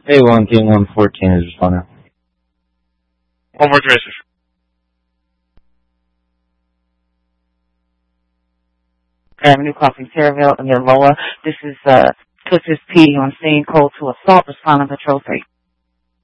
A1 King 114 is responding. 114 is Avenue Crossing, Saraville, and your lower. This is Twisted P on scene, code to assault, responding Patrol 3.